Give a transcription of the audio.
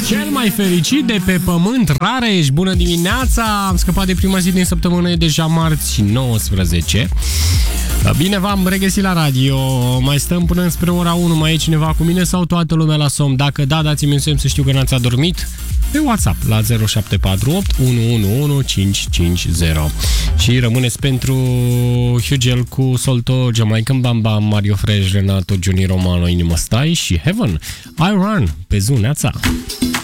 Cel mai fericit de pe pământ, Rareș, bună dimineața! Am scăpat de prima zi din săptămână, e deja marți 19. Bine v-am regăsit la radio. Mai stăm până înspre ora 1. Mai e cineva cu mine sau toată lumea la somn? Dacă da, dați-mi un semn să știu că n-ați adormit pe WhatsApp la 0748 111550. Și rămâneți pentru Hugel cu Solto, Jamaican Bam Bam, Mario Fresh, Renato, Johnny Romano, Inima Stai și Heaven. I Run pe Zuneața.